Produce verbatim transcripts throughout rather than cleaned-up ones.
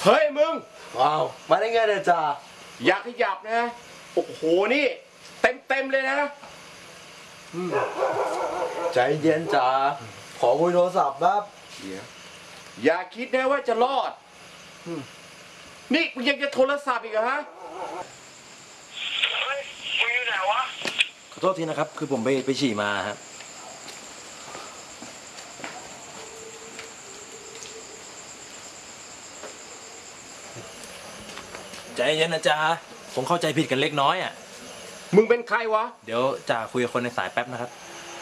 เฮ้ยมึงว้าวมาได้ไงเนี่ยจ่าอยากขยับนะโอ้โหนี่เต็มเต็มเลยนะใจเย็นจ่าขอคุยโทรศัพท์ครับอย่าคิดนะว่าจะรอดนี่กูยังจะโทรศัพท์อีกเหรอฮะเฮ้ยมึงอยู่ไหนวะขอโทษทีนะครับคือผมไปไปฉี่มาครับใจเย็นนะจ๊ะผมเข้าใจผิดกันเล็กน้อยอ่ะมึงเป็นใครวะเดี๋ยวจ่าคุยกับคนในสายแป๊บนะครับ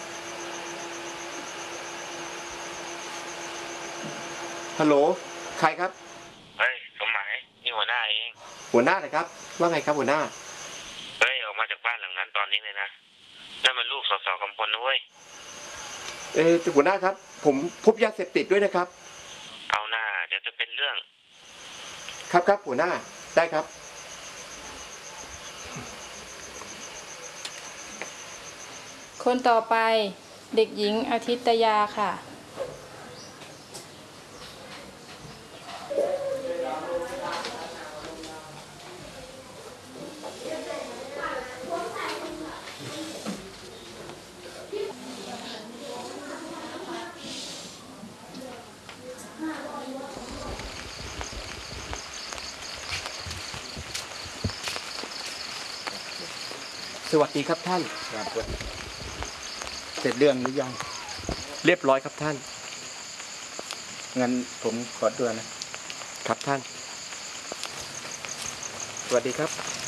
ฮัลโหลใครครับเฮ้ยสมหมายนี่หัวหน้าเองหัวหน้าเหรอครับว่าไงครับหัวหน้าเฮ้ยออกมาจากบ้านหลังนั้นตอนนี้เลยนะนั่นมันลูกสสกำพลนะเว้ยเออหัวหน้าครับผมพบยาเสพติดด้วยนะครับเอาหน้าเดี๋ยวจะเป็นเรื่องครับครับหัวหน้าได้ครับคนต่อไปเด็กหญิงอาทิตยาค่ะสวัสดีครับท่านครับเสร็จเรื่องหรือยังเรียบร้อยครับท่านงั้นผมขอตัวนะครับท่านสวัสดีครับ